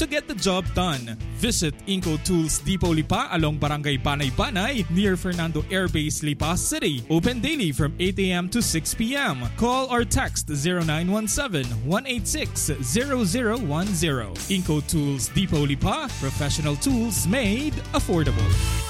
to get the job done. Visit Inco Tools Depot Lipa along Barangay Banay-Banay near Fernando Air Base, Lipa City. Open daily from 8 a.m. to 6 p.m. Call or text 0917-186-0010. Inco Tools Depot Lipa, professional tools made affordable.